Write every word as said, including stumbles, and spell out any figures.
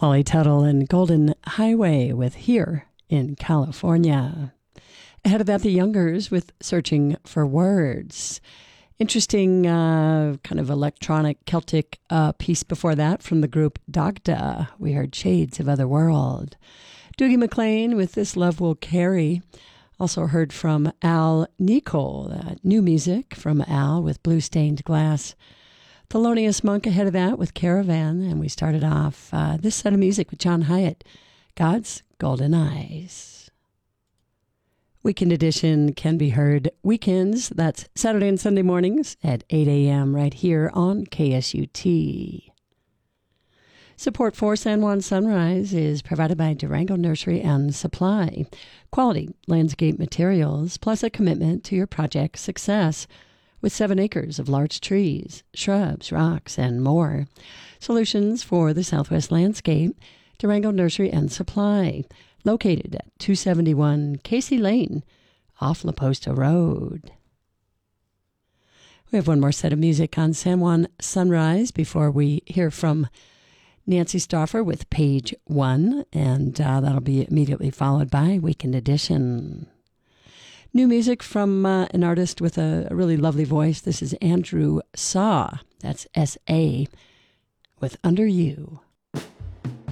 Molly Tuttle and Golden Highway with Here in California. Ahead of that, the Youngers with Searching for Words. Interesting uh, kind of electronic Celtic uh, piece before that from the group Dagda. We heard Shades of Other World. Dougie MacLean with This Love Will Carry. Also heard from Al Nicol, uh, new music from Al with Blue Stained Glass. Thelonious Monk ahead of that with Caravan. And we started off uh, this set of music with John Hyatt, God's Golden Eyes. Weekend Edition can be heard weekends. That's Saturday and Sunday mornings at eight a.m. right here on K S U T. Support for San Juan Sunrise is provided by Durango Nursery and Supply. Quality landscape materials plus a commitment to your project's success with seven acres of large trees, shrubs, rocks, and more. Solutions for the Southwest landscape, Durango Nursery and Supply, located at two seventy-one Casey Lane off La Posta Road. We have one more set of music on San Juan Sunrise before we hear from Nancy Stauffer with Page One, and uh, that'll be immediately followed by Weekend Edition. New music from uh, an artist with a, a really lovely voice. This is Andrew Saw. That's S A with Under You.